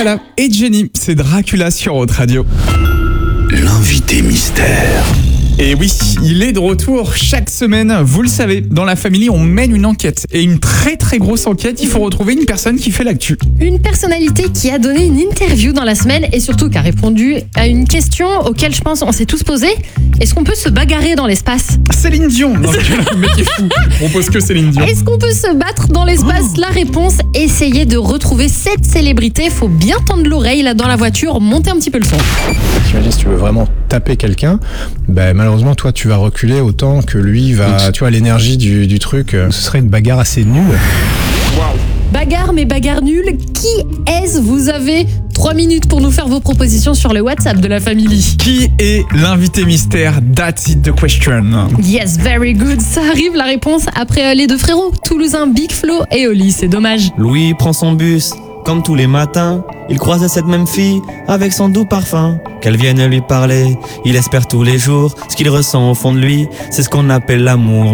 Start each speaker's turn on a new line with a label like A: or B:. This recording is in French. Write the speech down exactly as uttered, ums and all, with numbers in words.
A: Voilà, et Jenny, c'est Dracula sur Haute Radio.
B: L'invité mystère.
A: Et oui, il est de retour chaque semaine. Vous le savez, dans la famille, on mène une enquête. Et une très très grosse enquête, il faut retrouver une personne qui fait l'actu.
C: Une personnalité qui a donné une interview dans la semaine et surtout qui a répondu à une question auquel je pense on s'est tous posé. Est-ce qu'on peut se bagarrer dans l'espace ?
A: Céline Dion. Non, le mec est fou. On pose que Céline Dion.
C: Est-ce qu'on peut se battre dans l'espace ?
A: Oh.
C: La réponse, essayez de retrouver cette célébrité. Faut bien tendre l'oreille là dans la voiture, montez un petit peu le son.
D: T'imagines, si tu veux vraiment taper quelqu'un, ben malheureusement toi tu vas reculer autant que lui va, tu vois, l'énergie du, du truc, ce serait une bagarre assez nulle.
C: Bagarre mais bagarre nulle, qui est-ce ? Vous avez trois minutes pour nous faire vos propositions sur le WhatsApp de la famille.
A: Qui est l'invité mystère ? That's it the question.
C: Yes, very good. Ça arrive la réponse après les deux frérots, Toulousain Big Flo et Oli, c'est dommage.
E: Louis prend son bus, comme tous les matins. Il croise cette même fille avec son doux parfum. Qu'elle vienne lui parler, il espère tous les jours. Ce qu'il ressent au fond de lui, c'est ce qu'on appelle l'amour.